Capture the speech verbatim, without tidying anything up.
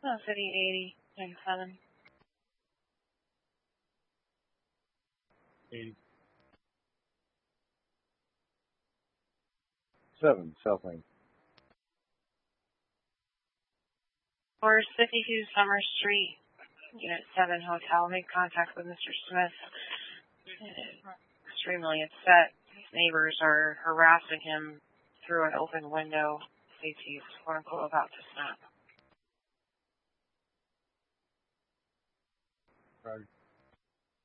Oh, City eighty and seven. eighty. seven, South Lane. Or fifty-two Summer Street, Unit seven Hotel. Made contact with Mister Smith. Extremely upset. His neighbors are harassing him through an open window. States he's, quote unquote, about to snap. Right.